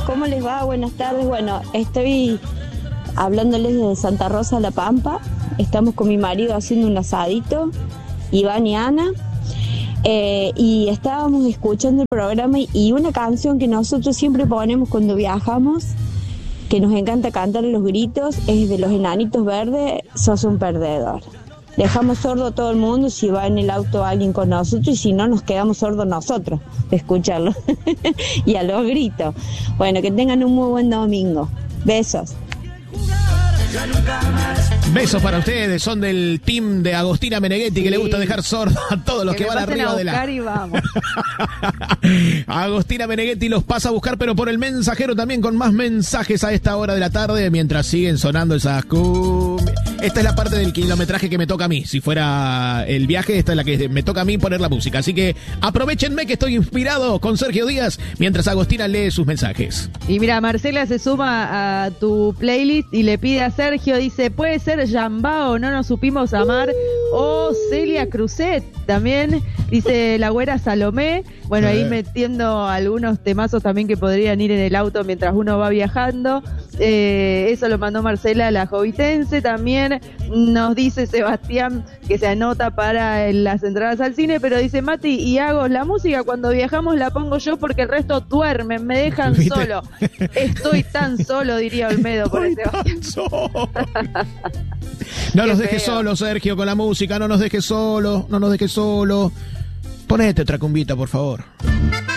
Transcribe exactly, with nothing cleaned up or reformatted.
¿cómo les va? Buenas tardes. Bueno, estoy hablándoles de Santa Rosa La Pampa. Estamos con mi marido haciendo un asadito, Iván y Ana. Eh, y estábamos escuchando el programa y una canción que nosotros siempre ponemos cuando viajamos, que nos encanta cantar los gritos, es de Los Enanitos Verdes, Sos un perdedor. Dejamos sordo a todo el mundo si va en el auto alguien con nosotros y si no nos quedamos sordos nosotros de escucharlo y a los gritos. Bueno, que tengan un muy buen domingo. Besos. Besos para ustedes, son del team de Agostina Meneghetti, que sí, le gusta dejar sordo a todos los que, que van arriba de la... Y vamos. Agostina Meneghetti los pasa a buscar, pero por el mensajero también, con más mensajes a esta hora de la tarde, mientras siguen sonando esas cumbias. Esta es la parte del kilometraje que me toca a mí. Si fuera el viaje, esta es la que me toca a mí poner la música. Así que aprovechenme que estoy inspirado con Sergio Díaz, mientras Agostina lee sus mensajes. Y mira, Marcela se suma a tu playlist y le pide a Sergio, dice, puede ser Yambao, No nos supimos amar, o Celia Cruzet, también dice la güera Salomé. Bueno, ahí metiendo algunos temazos también que podrían ir en el auto mientras uno va viajando. Eh, eso lo mandó Marcela, la jovitense. También nos dice Sebastián que se anota para las entradas al cine, pero dice Mati y hago la música cuando viajamos la pongo yo porque el resto duermen, me dejan ¿Viste? solo. Estoy tan solo, diría Olmedo por el Sebastián. No nos dejes solos, Sergio, con la música, no nos dejes solos, no nos dejes solos. Ponete otra cumbita, por favor.